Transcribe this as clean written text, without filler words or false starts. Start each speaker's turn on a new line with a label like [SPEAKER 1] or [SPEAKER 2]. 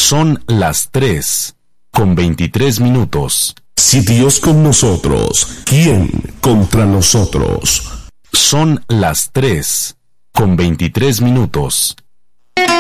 [SPEAKER 1] Son las 3:23.
[SPEAKER 2] Si Dios con nosotros, ¿quién contra nosotros?
[SPEAKER 1] Son las 3:23.